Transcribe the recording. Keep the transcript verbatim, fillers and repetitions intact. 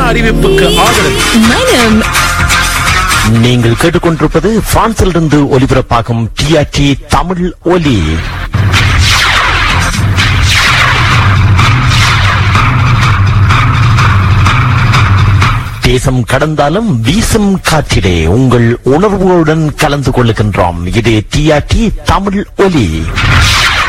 அறிவிப்புக்கு ஆதரவு மனம் நீங்கள் கேட்டுக்கொண்டிருப்பது பிரான்சிலிருந்து ஒலிபரப்பாகும் டிஆர்டி தமிழ் ஒலி. தேசம் கடந்தாலும் வீசும் காற்றிலே உங்கள் உணர்வுகளுடன் கலந்து கொள்ளுகின்றோம். இது டிஆர்டி தமிழ் ஒலி.